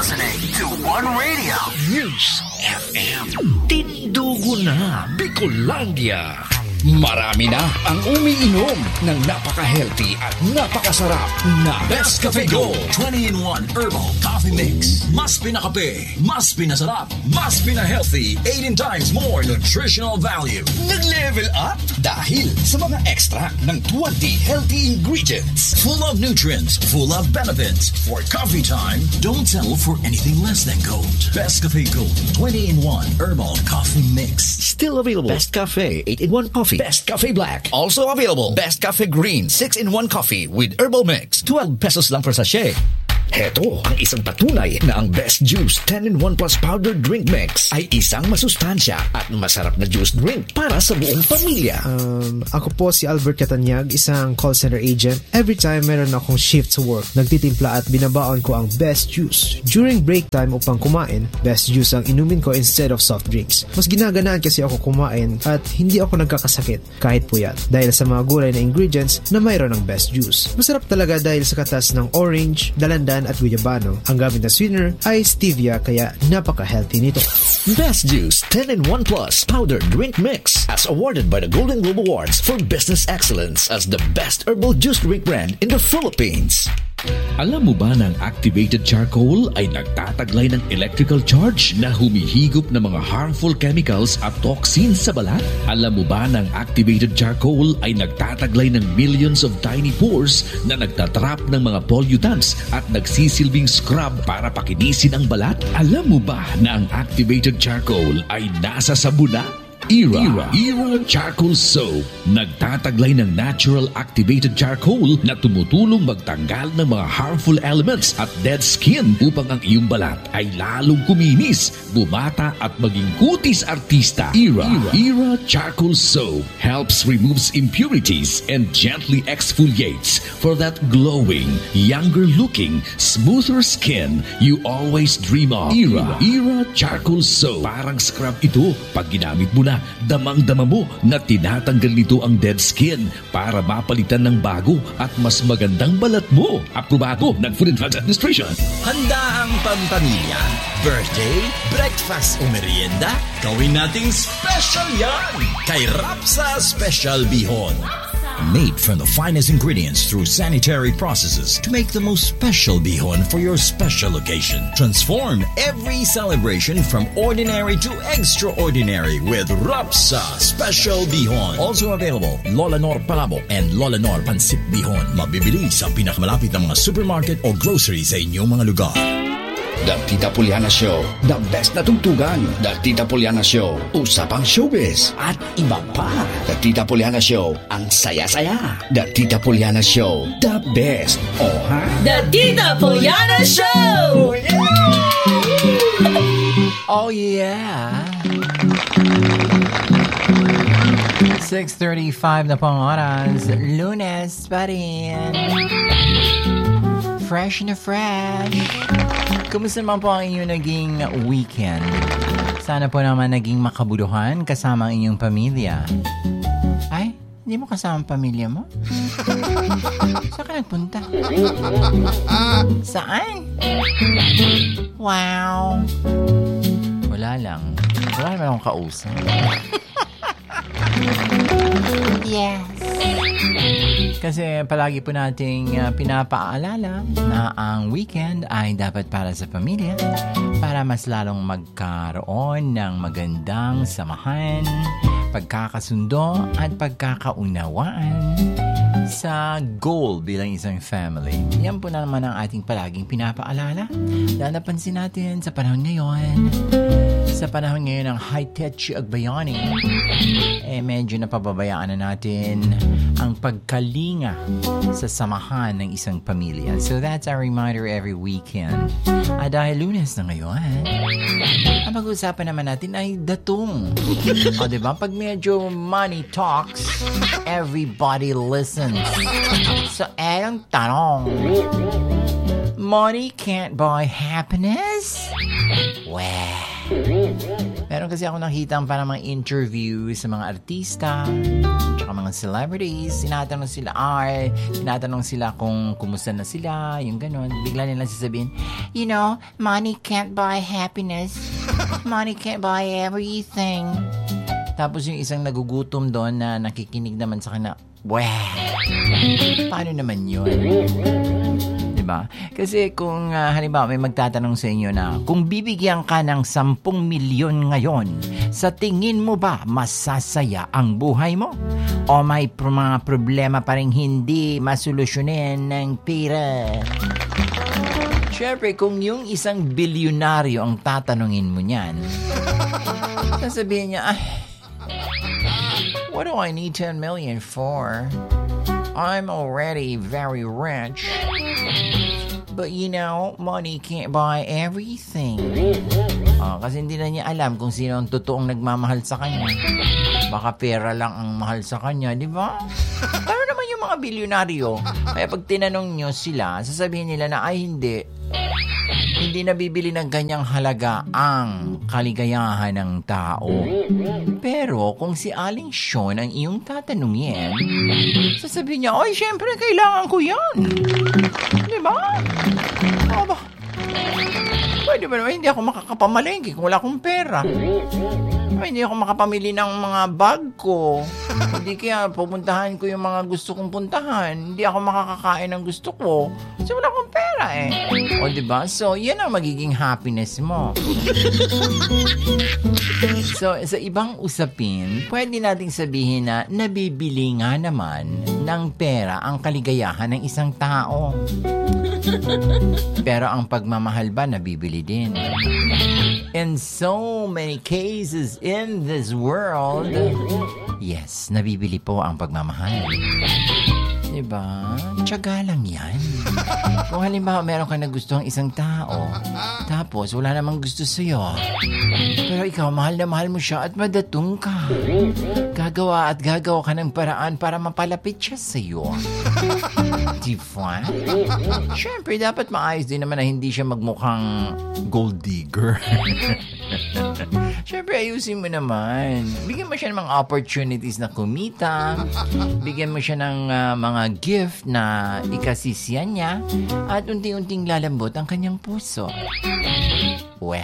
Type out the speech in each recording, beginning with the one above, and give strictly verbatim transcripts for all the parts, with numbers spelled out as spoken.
listening to One Radio News F M. Tindugo na Bicolandia. Marami na ang umiinom ng napaka-healthy at napakasarap na Best Cafe Gold twenty in one Herbal Coffee Mix. Mas pinakape, mas pinasarap, mas pina-healthy, eighteen times more nutritional value. Nag-level up dahil sa mga extract ng twenty healthy ingredients. Full of nutrients, full of benefits. For coffee time, don't settle for anything less than gold. Best Cafe Gold twenty in one Herbal Coffee Mix. Still available. Best Cafe eight in one Coffee. Best Cafe Black. Also available. Best Cafe Green six in one Coffee with Herbal Mix. twelve pesos lang per sachet. Heto ang isang patunay na ang Best Juice ten in one Plus Powder Drink Mix ay isang masustansya at masarap na juice drink para sa buong pamilya. Um, ako po si Albert Catanyag, isang call center agent. Every time meron akong shift sa work, nagtitimpla at binabaon ko ang Best Juice. During break time upang kumain, Best Juice ang inumin ko instead of soft drinks. Mas ginaganaan kasi ako kumain at hindi ako nagkakasakit kahit puyat dahil sa mga gulay na ingredients na mayroon ng Best Juice. Masarap talaga dahil sa katas ng orange, dalandan at guyabano. Ang gamit na sweetener ay stevia kaya napaka-healthy nito. Best Juice ten in one Plus Powder Drink Mix as awarded by the Golden Globe Awards for Business Excellence as the best herbal juice drink brand in the Philippines. Alam mo ba na ang activated charcoal ay nagtataglay ng electrical charge na humihigop ng mga harmful chemicals at toxins sa balat? Alam mo ba na ang activated charcoal ay nagtataglay ng millions of tiny pores na nagtatrap ng mga pollutants at nagsisilbing scrub para pakinisin ang balat? Alam mo ba na ang activated charcoal ay nasa sabuna? Era. Era. Era Charcoal Soap. Nagtataglay ng natural activated charcoal na tumutulong magtanggal ng mga harmful elements at dead skin upang ang iyong balat ay lalong kuminis, bumata at maging kutis artista. Era. Era. Era Charcoal Soap helps removes impurities and gently exfoliates for that glowing, younger looking, smoother skin you always dream of. Era. Era Charcoal Soap. Parang scrub ito pag ginamit mo na. Damang-dama mo na tinatanggal nito ang dead skin para mapalitan ng bago at mas magandang balat mo. Aprobado ng Food and Drugs Administration. Handa ang pampamilya, birthday, breakfast o merienda? Gawin nating special yan! Kay Rapsa Special Bihon. Made from the finest ingredients through sanitary processes to make the most special bihon for your special occasion. Transform every celebration from ordinary to extraordinary with Rapsa Special Bihon. Also available, Lola Nor Palabo and Lola Nor Pansip Bihon. Mabibili sa pinakamalapit na mga supermarket o grocery sa inyong mga lugar. The Tita Poliana Show, the best na tugtugan. The Tita Poliana Show, usapang showbiz at iba pa. The Tita Poliana Show, ang saya-saya. The Tita Poliana Show, the best. Oh, ha? The Tita Poliana Show! Oh, yeah. six thirty-five na pong oras. Lunes pa rin. Fresh na fresh. Kumusta naman po ang inyong naging weekend? Sana po naman naging makabuduhan kasama ang inyong pamilya. Ay, hindi mo kasama ang pamilya mo? Saan ka nagpunta? Saan? Wow. Wala lang. Wala naman akong kausap. Yes. Kasi palagi po nating uh, pinapaalala na ang weekend ay dapat para sa pamilya para mas lalong magkaroon ng magandang samahan, pagkakasundo at pagkakaunawaan sa goal bilang isang family. Yan po na naman ang ating palaging pinapaalala. Dahil napansin natin sa panahon ngayon, sa panahon ngayon ng high-tech agbayani, eh medyo napababayaan na natin ang pagkalinga sa samahan ng isang pamilya. So that's our reminder every weekend. At dahil Lunes na ngayon, ang pag-uusapan naman natin ay datong. O diba? Pag medyo money talks, everybody listens. So eh, ang tanong, money can't buy happiness? Well, meron kasi ako nakita parang mga interview sa mga artista tsaka mga celebrities. Tinatanong sila, ay, tinatanong sila kung kumusta na sila, yung ganon. Bigla nilang sasabihin, you know, money can't buy happiness. Money can't buy everything. Tapos yung isang nagugutom doon na nakikinig naman sa kanya, well, paano naman yun? Diba? Kasi kung uh, halimbawa may magtatanong sa inyo na kung bibigyan ka ng sampung milyon ngayon, sa tingin mo ba masasaya ang buhay mo? O may pro- mga problema pa rin hindi masolusyonin ng pera? Siyempre, kung yung isang bilyonaryo ang tatanungin mo niyan, sasabihin niya, ah, what do I need ten million for? I'm already very rich. But you know, money can't buy everything. Uh, kasi hindi na niya alam kung sino ang totoong nagmamahal sa kanya. Baka pera lang ang mahal sa kanya, di ba? Pero naman yung mga bilyonaryo, kaya pag tinanong nyo sila, sasabihin nila na, ay hindi. Hindi nabibili ng ganyang halaga ang kaligayahan ng tao. Pero kung si Aling Sean ang iyong tatanungin, sasabihin niya, ay, syempre, kailangan ko yan. Diba? Aba, pwede ba naman, hindi ako makakapamalengke kung wala akong pera. Ay, hindi ako makapamili ng mga bag ko. Hindi kaya pupuntahan ko yung mga gusto kong puntahan. Hindi ako makakakain ng gusto ko. Kasi wala akong pera eh. O diba? So, yan ang magiging happiness mo. So, sa ibang usapin, pwede nating sabihin na nabibili nga naman ng pera ang kaligayahan ng isang tao. Pero ang pagmamahal ba nabibili din? In so many cases in this world, yes, nabibili po ang pagmamahal. Diba? Tiyaga lang yan. Kung halimbawa meron ka na gusto ang isang tao, tapos wala namang gusto sa'yo, pero ikaw mahal na mahal mo siya at madatong ka, gagawa at gagawa ka ng paraan para mapalapit siya sa'yo. Diba? Siyempre, dapat maayos din naman na hindi siya magmukhang gold digger. Siyempre, ayusin mo naman. Bigyan mo siya ng mga opportunities na kumita. Bigyan mo siya ng uh, mga gift na ikasisiyan niya. At unti-unting lalambot ang kanyang puso. Weh.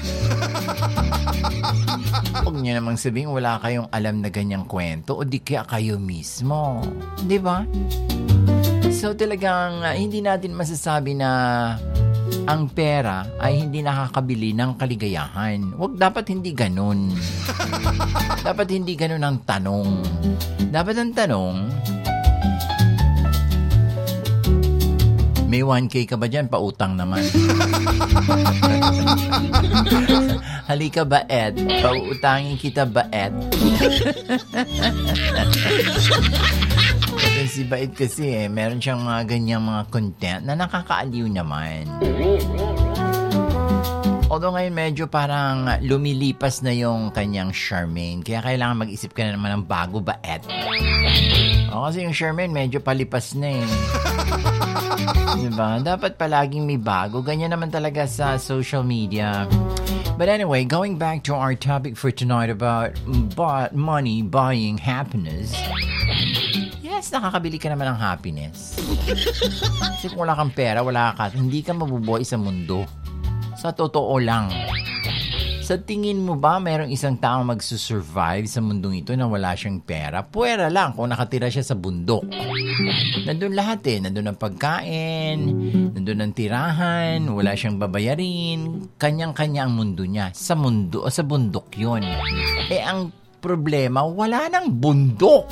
Huwag niyo namang sabihin wala kayong alam na ganyang kwento o di kaya kayo mismo. Di ba? So talagang uh, hindi natin masasabi na ang pera ay hindi nakakabili ng kaligayahan. Huwag, dapat hindi ganun. Dapat hindi ganun ang tanong. Dapat ang tanong, may one K ka ba dyan? Pautang naman. Halika ba, Ed? Pautangin kita ba, Ed? Si Bait kasi eh, meron siyang mga ganyang mga content na nakakaaliw naman. Although ngayon medyo parang lumilipas na yung kanyang Charmaine, kaya kailangan mag-isip ka na naman ng bago, Bait. O kasi yung Charmaine medyo palipas na eh. Diba? Dapat palaging may bago. Ganyan naman talaga sa social media. But anyway, going back to our topic for tonight about bu- money buying happiness. Yes, nakakabili ka naman ng happiness. Kasi kung wala kang pera, wala ka, hindi ka mabubuhay sa mundo. Sa totoo lang. Sa tingin mo ba mayroong isang tao magsusurvive sa mundong ito na wala siyang pera? Puwera lang kung nakatira siya sa bundok. Nandun lahat eh. Nandun ang pagkain, nandun ang tirahan, wala siyang babayarin. Kanyang-kanya ang mundo niya. Sa mundo o sa bundok yun. Eh ang problema, wala nang bundok.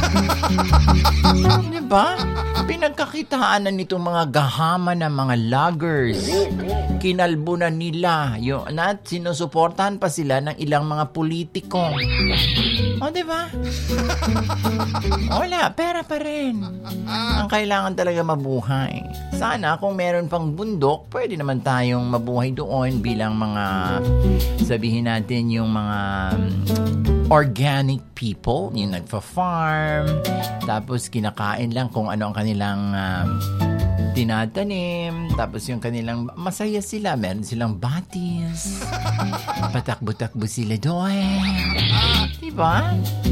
Diba? Pinagkakitaan na nitong mga gahama ng mga loggers. Kinalbo na nila. Yung, at sinusuportahan pa sila ng ilang mga politiko. O, diba? Wala, pera pa rin. Ang kailangan talaga mabuhay. Sana kung meron pang bundok, pwede naman tayong mabuhay doon bilang mga, sabihin natin yung mga organic people, yung nagfa-farm, tapos kinakain lang kung ano ang kanilang uh, tinatanim, tapos yung kanilang, masaya sila, meron silang batis, patakbo-takbo sila doon. Diba?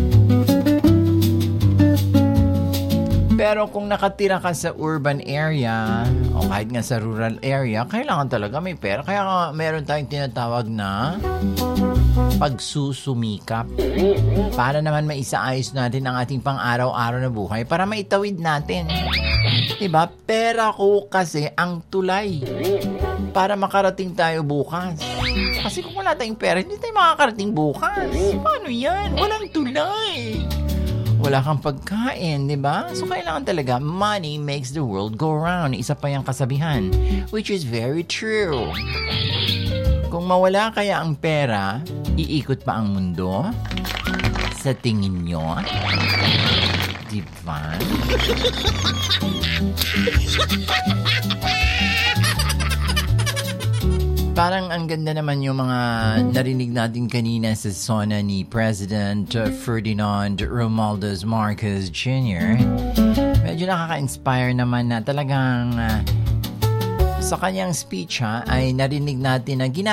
Pero kung nakatira ka sa urban area o kahit nga sa rural area, kailangan talaga may pera. Kaya nga meron tayong tinatawag na pagsusumikap para naman maisaayos natin ang ating pang-araw-araw na buhay para maitawid natin. Diba? Pera ko kasi ang tulay para makarating tayo bukas. Kasi kung wala tayong pera, hindi tayo makakarating bukas. Paano yan? Walang tulay. Wala kang pagkain, di ba? So, kailangan talaga, money makes the world go round. Isa pa yung kasabihan, which is very true. Kung mawala kaya ang pera, iikot pa ang mundo? Sa tingin nyo? Di ba? Parang ang ganda naman yung mga narinig natin kanina sa sona ni President Ferdinand Romualdez Marcos Junior Medyo nakaka-inspire naman na talagang uh, sa kanyang speech ha, ay narinig natin na ginagawa